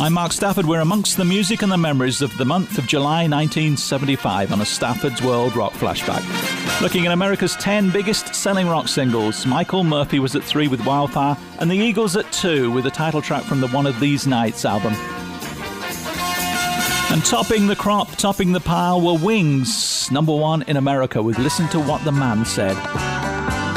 I'm Mark Stafford. We're amongst the music and the memories of the month of July 1975 on a Stafford's World Rock Flashback. Looking at America's 10 biggest selling rock singles, Michael Murphy was at 3 with Wildfire, and the Eagles at 2 with the title track from the One of These Nights album. And topping the crop, topping the pile were Wings, number 1 in America with Listen to What the Man Said.